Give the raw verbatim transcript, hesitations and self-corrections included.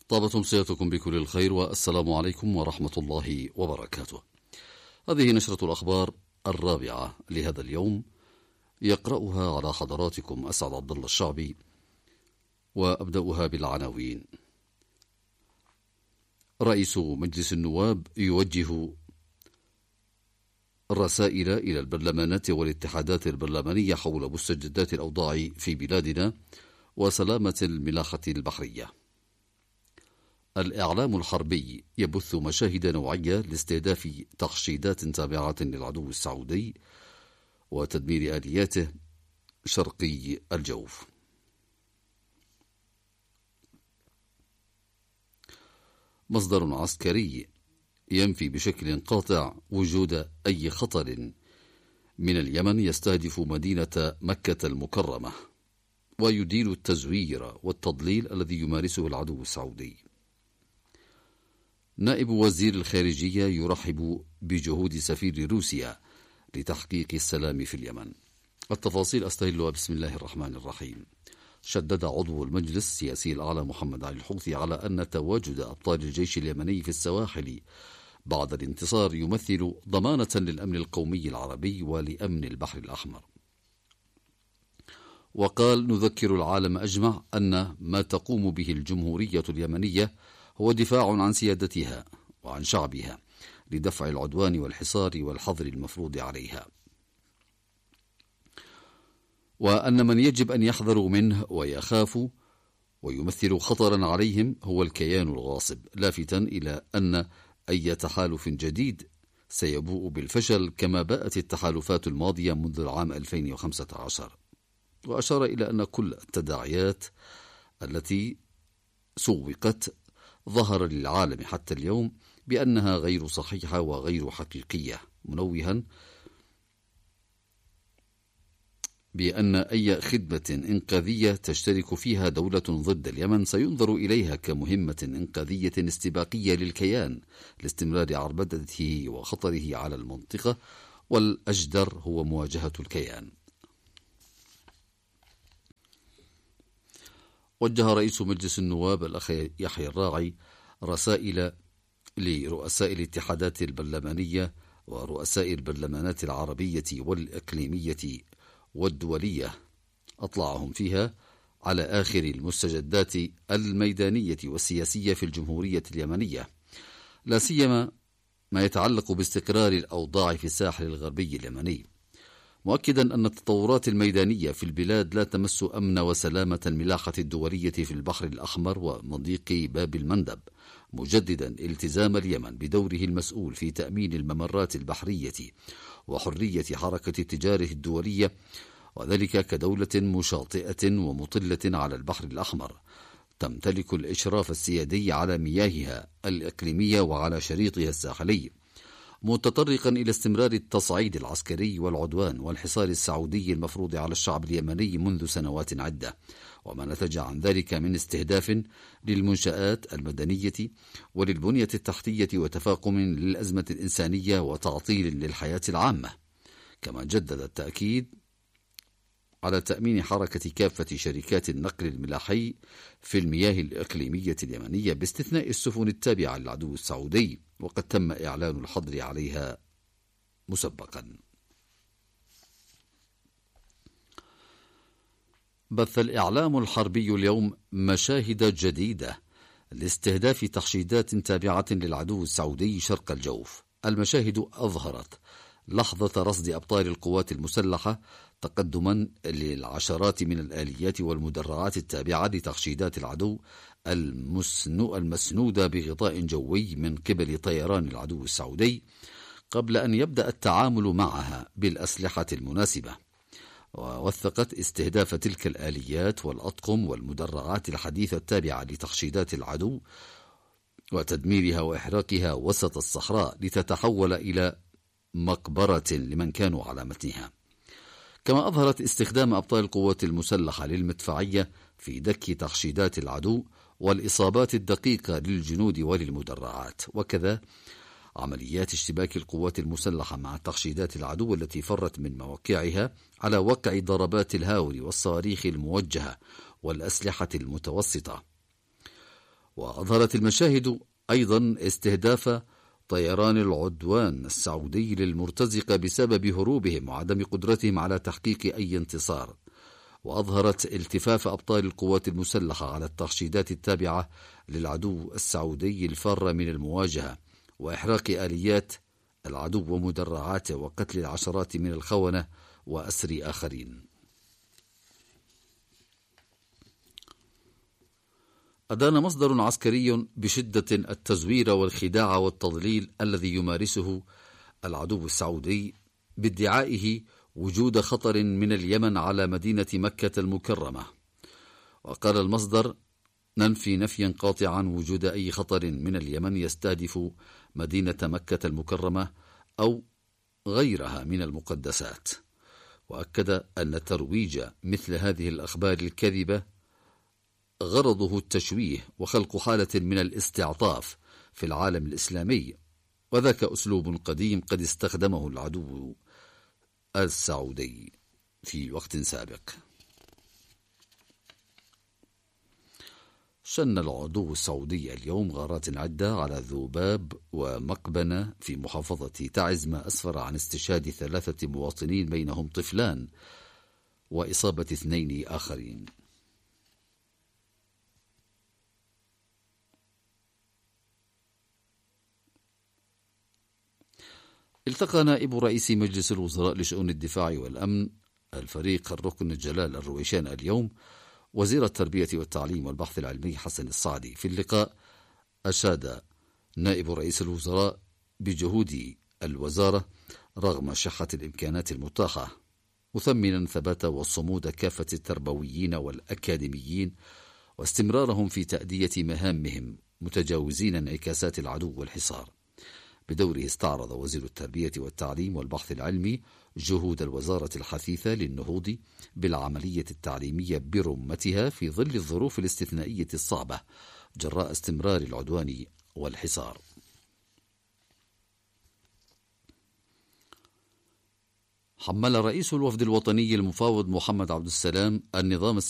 طابت أمسيتكم بكل الخير والسلام عليكم ورحمة الله وبركاته. هذه نشرة الأخبار الرابعة لهذا اليوم، يقرأها على حضراتكم أسعد عبد الله الشعبي، وأبدأها بالعناوين. رئيس مجلس النواب يوجه الرسائل إلى البرلمانات والاتحادات البرلمانية حول مستجدات الأوضاع في بلادنا وسلامة الملاحة البحرية. الإعلام الحربي يبث مشاهد نوعية لاستهداف تحشيدات تابعة للعدو السعودي وتدمير آلياته شرقي الجوف. مصدر عسكري ينفي بشكل قاطع وجود أي خطر من اليمن يستهدف مدينة مكة المكرمة ويدين التزوير والتضليل الذي يمارسه العدو السعودي. نائب وزير الخارجية يرحب بجهود سفير روسيا لتحقيق السلام في اليمن. التفاصيل أستهلها بسم الله الرحمن الرحيم. شدد عضو المجلس السياسي الأعلى محمد علي الحوثي على أن تواجد أبطال الجيش اليمني في السواحل بعد الانتصار يمثل ضمانة للأمن القومي العربي ولأمن البحر الأحمر. وقال: نذكر العالم أجمع أن ما تقوم به الجمهورية اليمنية هو دفاع عن سيادتها وعن شعبها لدفع العدوان والحصار والحظر المفروض عليها، وأن من يجب أن يحذروا منه ويخافوا ويمثل خطرا عليهم هو الكيان الغاصب، لافتا إلى أن أي تحالف جديد سيبوء بالفشل كما باءت التحالفات الماضية منذ العام ألفين وخمسة عشر. وأشار إلى أن كل التداعيات التي سوقت ظهر للعالم حتى اليوم بأنها غير صحيحة وغير حقيقية، منوها بأن أي خدمة إنقاذية تشترك فيها دولة ضد اليمن سينظر إليها كمهمة إنقاذية استباقية للكيان لاستمرار عربدته وخطره على المنطقة، والأجدر هو مواجهة الكيان. وجه رئيس مجلس النواب الأخ يحيى الراعي رسائل لرؤساء الاتحادات البرلمانية ورؤساء البرلمانات العربية والإقليمية والدولية، أطلعهم فيها على آخر المستجدات الميدانية والسياسية في الجمهورية اليمنية، لا سيما ما يتعلق باستقرار الأوضاع في الساحل الغربي اليمني، مؤكدا أن التطورات الميدانية في البلاد لا تمس أمن وسلامة الملاحة الدولية في البحر الأحمر ومضيق باب المندب، مجددا التزام اليمن بدوره المسؤول في تأمين الممرات البحرية وحرية حركة التجارة الدولية، وذلك كدولة مشاطئة ومطلة على البحر الأحمر تمتلك الإشراف السيادي على مياهها الإقليمية وعلى شريطها الساحلي، متطرقا إلى استمرار التصعيد العسكري والعدوان والحصار السعودي المفروض على الشعب اليمني منذ سنوات عدة، وما نتج عن ذلك من استهداف للمنشآت المدنية وللبنية التحتية وتفاقم للأزمة الإنسانية وتعطيل للحياة العامة. كما جدد التأكيد على تأمين حركة كافة شركات النقل الملاحي في المياه الإقليمية اليمنية باستثناء السفن التابعة للعدو السعودي، وقد تم إعلان الحظر عليها مسبقا. بث الإعلام الحربي اليوم مشاهد جديدة لاستهداف تحشيدات تابعة للعدو السعودي شرق الجوف. المشاهد أظهرت لحظة رصد أبطال القوات المسلحة تقدما للعشرات من الآليات والمدرعات التابعة لتحشيدات العدو المسنودة بغطاء جوي من قبل طيران العدو السعودي قبل أن يبدأ التعامل معها بالأسلحة المناسبة. ووثقت استهداف تلك الآليات والأطقم والمدرعات الحديثة التابعة لتحشيدات العدو وتدميرها وإحراقها وسط الصحراء لتتحول إلى مقبرة لمن كانوا على متنها. كما أظهرت استخدام أبطال القوات المسلحة للمدفعية في دك تحشيدات العدو والإصابات الدقيقة للجنود وللمدرعات، وكذا عمليات اشتباك القوات المسلحة مع تحشيدات العدو التي فرت من مواقعها على وقع ضربات الهاور والصواريخ الموجهة والأسلحة المتوسطة. وأظهرت المشاهد أيضا استهداف طيران العدوان السعودي للمرتزقة بسبب هروبهم وعدم قدرتهم على تحقيق أي انتصار، وأظهرت التفاف أبطال القوات المسلحة على الترشيدات التابعة للعدو السعودي الفارة من المواجهة وإحراق آليات العدو ومدرعاته وقتل العشرات من الخونة وأسر آخرين. أدان مصدر عسكري بشدة التزوير والخداع والتضليل الذي يمارسه العدو السعودي بادعائه وجود خطر من اليمن على مدينة مكة المكرمة. وقال المصدر: ننفي نفيا قاطعا وجود أي خطر من اليمن يستهدف مدينة مكة المكرمة أو غيرها من المقدسات. وأكد أن ترويج مثل هذه الأخبار الكاذبة غرضه التشويه وخلق حالة من الاستعطاف في العالم الإسلامي، وذاك أسلوب قديم قد استخدمه العدو السعودي في وقت سابق. شن العدو السعودي اليوم غارات عدة على ذوباب ومقبنة في محافظة تعز، ما أسفر عن استشهاد ثلاثة مواطنين بينهم طفلان وإصابة اثنين آخرين. التقى نائب رئيس مجلس الوزراء لشؤون الدفاع والأمن الفريق الركن جلال الرويشان اليوم وزير التربية والتعليم والبحث العلمي حسن الصعدي. في اللقاء أشاد نائب رئيس الوزراء بجهود الوزارة رغم شحة الإمكانات المتاحة، مثمنا ثبات وصمود كافة التربويين والأكاديميين واستمرارهم في تأدية مهامهم متجاوزين انعكاسات العدو والحصار. بدوره استعرض وزير التربية والتعليم والبحث العلمي جهود الوزارة الحثيثة للنهوض بالعملية التعليمية برمتها في ظل الظروف الاستثنائية الصعبة جراء استمرار العدوان والحصار. حمل رئيس الوفد الوطني المفاوض محمد عبد السلام النظام